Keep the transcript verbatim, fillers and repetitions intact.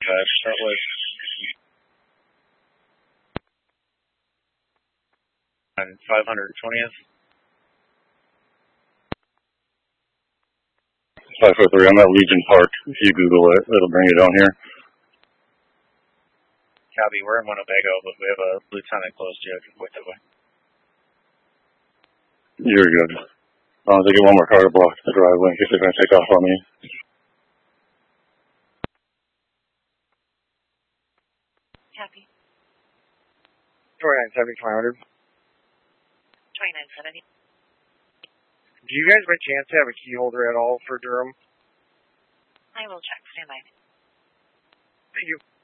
five. Start with on five hundred twentieth. five four three, I'm at Legion Park. If you Google it, it'll bring you down here. Copy, we're in Winnebago, but we have a lieutenant close to you. Wait that way. You're good. As long as I get one more car to block the driveway in case they're going to take off on me. Copy. twenty-nine seventy, five hundred. twenty-nine seventy. Do you guys by chance have a key holder at all for Durham? I will check. Stand by. Thank you.